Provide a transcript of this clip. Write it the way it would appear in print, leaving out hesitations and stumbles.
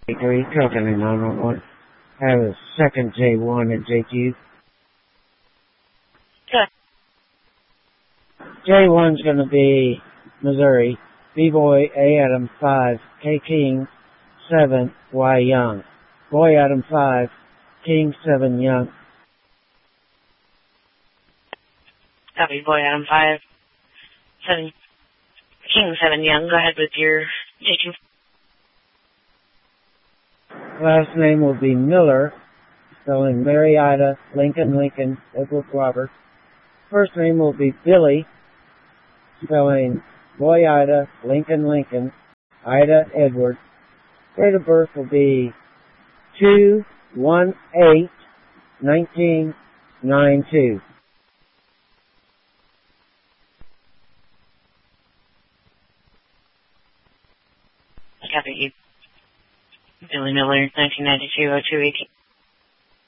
Three trucking and 911. Have a second J1 and J2. Okay. J1's going to be Missouri. B-Boy, A Adam 5, K King 7, Y Young. Boy Adam 5, King 7 Young. Copy, Boy Adam 5, 7, King 7 Young. Go ahead with your J2. Last name will be Miller, spelling Mary Ida, Lincoln Lincoln, Edward Robert. First name will be Billy, spelling Boy Ida, Lincoln Lincoln, Ida Edward. Date of birth will be 2/1/8/1992. Copy. Billy Miller, 1992, 0218.